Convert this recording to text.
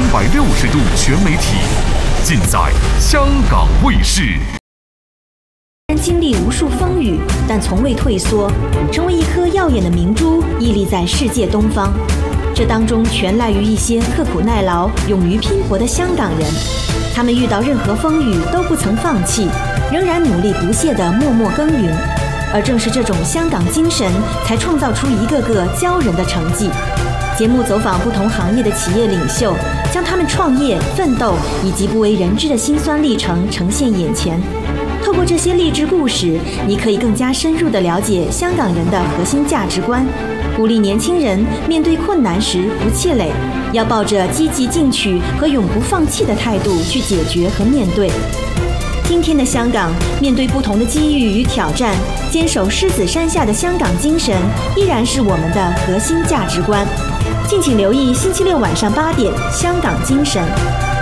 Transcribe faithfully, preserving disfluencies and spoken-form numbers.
百六十度全媒体，尽在香港卫视。 经历无数风雨，但从未退缩，成为一颗耀眼的明珠，屹立在世界东方。这当中全赖于一些刻苦耐劳、勇于拼搏的香港人。他们遇到任何风雨都不曾放弃，仍然努力不懈地默默耕耘。而正是这种香港精神，才创造出一个个骄人的成绩。节目走访不同行业的企业领袖，将他们创业、奋斗以及不为人知的辛酸历程呈现眼前。透过这些励志故事，你可以更加深入地了解香港人的核心价值观，鼓励年轻人面对困难时不气馁，要抱着积极进取和永不放弃的态度去解决和面对。今天的香港，面对不同的机遇与挑战，坚守狮子山下的香港精神依然是我们的核心价值观。敬请留意星期六晚上八点《香港精神》。